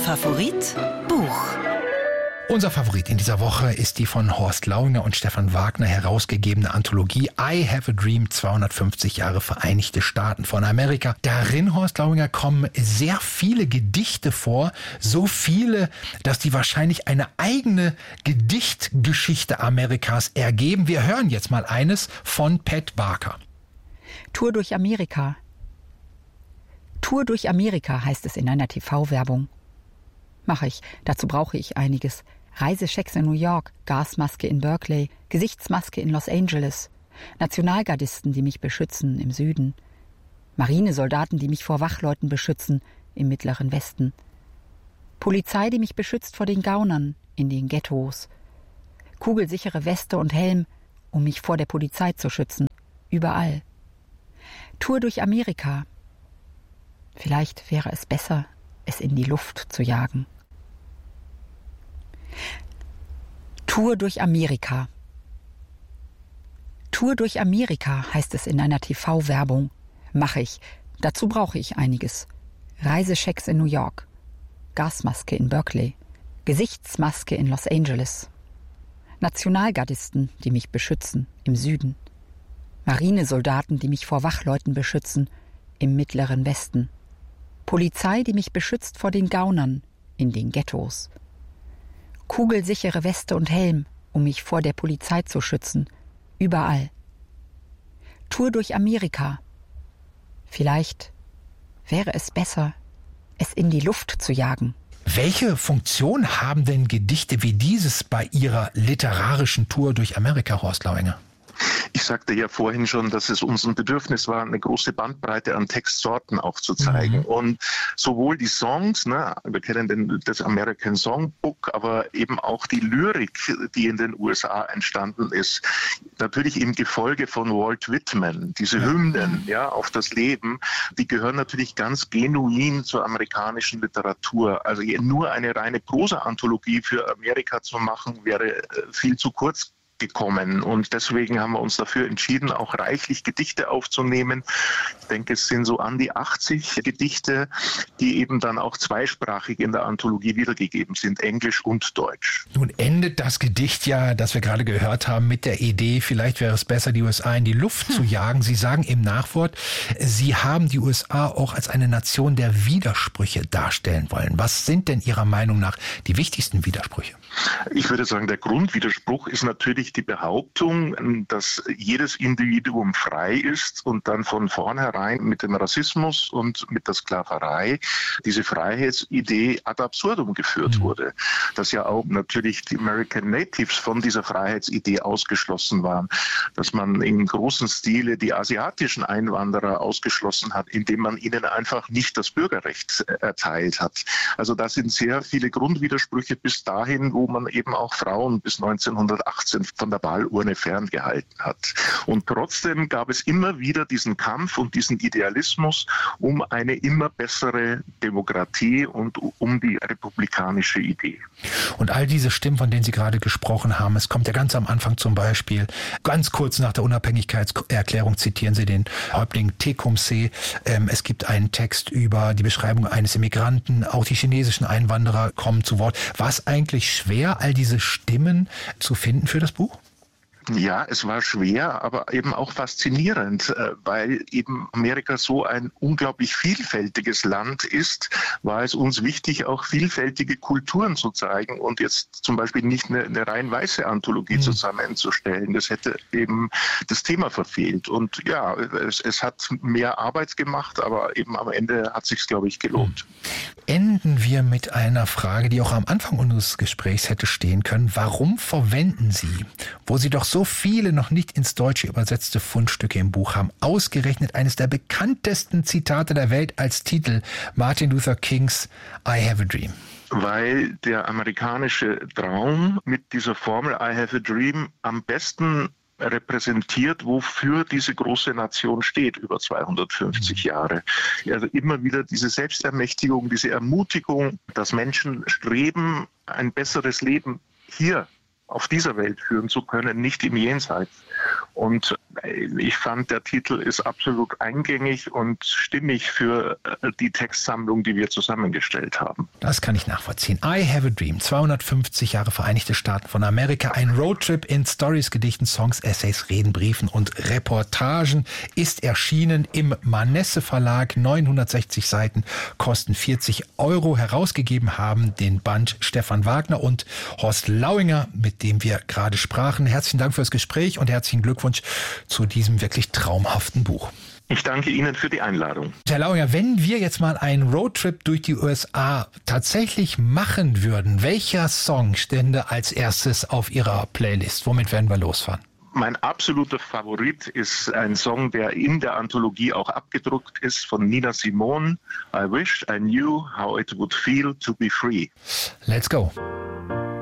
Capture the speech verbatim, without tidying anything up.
Favorit Buch. Unser Favorit in dieser Woche ist die von Horst Lauinger und Stefan Wagner herausgegebene Anthologie I Have a Dream, zweihundertfünfzig Jahre Vereinigte Staaten von Amerika. Darin, Horst Lauinger, kommen sehr viele Gedichte vor, so viele, dass die wahrscheinlich eine eigene Gedichtgeschichte Amerikas ergeben. Wir hören jetzt mal eines von Pat Barker. Tour durch Amerika. Tour durch Amerika heißt es in einer T V-Werbung. Mache ich, dazu brauche ich einiges. Reisechecks in New York, Gasmaske in Berkeley, Gesichtsmaske in Los Angeles, Nationalgardisten, die mich beschützen im Süden, Marinesoldaten, die mich vor Wachleuten beschützen im Mittleren Westen, Polizei, die mich beschützt vor den Gaunern in den Ghettos, kugelsichere Weste und Helm, um mich vor der Polizei zu schützen, überall. Tour durch Amerika. Vielleicht wäre es besser, es in die Luft zu jagen. Tour durch Amerika. Tour durch Amerika heißt es in einer T V-Werbung. Mache ich. Dazu brauche ich einiges. Reisechecks in New York. Gasmaske in Berkeley. Gesichtsmaske in Los Angeles. Nationalgardisten, die mich beschützen im Süden. Marinesoldaten, die mich vor Wachleuten beschützen im Mittleren Westen. Polizei, die mich beschützt vor den Gaunern in den Ghettos. Kugelsichere Weste und Helm, um mich vor der Polizei zu schützen, überall. Tour durch Amerika. Vielleicht wäre es besser, es in die Luft zu jagen. Welche Funktion haben denn Gedichte wie dieses bei Ihrer literarischen Tour durch Amerika, Horst Lauinger? Ich sagte ja vorhin schon, dass es uns ein Bedürfnis war, eine große Bandbreite an Textsorten auch zu zeigen. Mhm. Und sowohl die Songs, ne, wir kennen den, das American Songbook, aber eben auch die Lyrik, die in den U S A entstanden ist. Natürlich im Gefolge von Walt Whitman, diese Hymnen, ja, auf das Leben, die gehören natürlich ganz genuin zur amerikanischen Literatur. Also nur eine reine Prosa-Anthologie für Amerika zu machen, wäre viel zu kurz gekommen. Und deswegen haben wir uns dafür entschieden, auch reichlich Gedichte aufzunehmen. Ich denke, es sind so an die achtzig Gedichte, die eben dann auch zweisprachig in der Anthologie wiedergegeben sind, Englisch und Deutsch. Nun endet das Gedicht ja, das wir gerade gehört haben, mit der Idee, vielleicht wäre es besser, die U S A in die Luft zu jagen. Sie sagen im Nachwort, Sie haben die U S A auch als eine Nation der Widersprüche darstellen wollen. Was sind denn Ihrer Meinung nach die wichtigsten Widersprüche? Ich würde sagen, der Grundwiderspruch ist natürlich die Behauptung, dass jedes Individuum frei ist und dann von vornherein mit dem Rassismus und mit der Sklaverei diese Freiheitsidee ad absurdum geführt wurde. Dass ja auch natürlich die American Natives von dieser Freiheitsidee ausgeschlossen waren. Dass man im großen Stile die asiatischen Einwanderer ausgeschlossen hat, indem man ihnen einfach nicht das Bürgerrecht erteilt hat. Also das sind sehr viele Grundwidersprüche bis dahin, wo man eben auch Frauen bis neunzehnhundertachtzehn von der Wahlurne ferngehalten hat. Und trotzdem gab es immer wieder diesen Kampf und diesen Idealismus um eine immer bessere Demokratie und um die republikanische Idee. Und all diese Stimmen, von denen Sie gerade gesprochen haben, es kommt ja ganz am Anfang zum Beispiel, ganz kurz nach der Unabhängigkeitserklärung zitieren Sie den Häuptling Tecumseh. Ähm, es gibt einen Text über die Beschreibung eines Immigranten, auch die chinesischen Einwanderer kommen zu Wort. War es eigentlich schwer, all diese Stimmen zu finden für das Buch? Ja, es war schwer, aber eben auch faszinierend, weil eben Amerika so ein unglaublich vielfältiges Land ist, war es uns wichtig, auch vielfältige Kulturen zu zeigen und jetzt zum Beispiel nicht eine, eine rein weiße Anthologie mhm. zusammenzustellen. Das hätte eben das Thema verfehlt. Und ja, es, es hat mehr Arbeit gemacht, aber eben am Ende hat es sich, glaube ich, gelohnt. Enden wir mit einer Frage, die auch am Anfang unseres Gesprächs hätte stehen können. Warum verwenden Sie, wo Sie doch so viele noch nicht ins Deutsche übersetzte Fundstücke im Buch haben, ausgerechnet eines der bekanntesten Zitate der Welt als Titel, Martin Luther Kings I Have a Dream? Weil der amerikanische Traum mit dieser Formel I Have a Dream am besten repräsentiert, wofür diese große Nation steht, über zweihundertfünfzig Jahre. Also immer wieder diese Selbstermächtigung, diese Ermutigung, dass Menschen streben, ein besseres Leben hier auf dieser Welt führen zu können, nicht im Jenseits. Und ich fand, der Titel ist absolut eingängig und stimmig für die Textsammlung, die wir zusammengestellt haben. Das kann ich nachvollziehen. I Have a Dream, zweihundertfünfzig Jahre Vereinigte Staaten von Amerika, ein Roadtrip in Stories, Gedichten, Songs, Essays, Reden, Briefen und Reportagen, ist erschienen im Manesse Verlag, neunhundertsechzig Seiten, kosten vierzig Euro. Herausgegeben haben den Band Stefan Wagner und Horst Lauinger, mit dem wir gerade sprachen. Herzlichen Dank fürs Gespräch und herzlichen Glückwunsch zu diesem wirklich traumhaften Buch. Ich danke Ihnen für die Einladung. Herr Lauinger, wenn wir jetzt mal einen Roadtrip durch die U S A tatsächlich machen würden, welcher Song stände als erstes auf Ihrer Playlist? Womit werden wir losfahren? Mein absoluter Favorit ist ein Song, der in der Anthologie auch abgedruckt ist, von Nina Simone. I wish I knew how it would feel to be free. Let's go.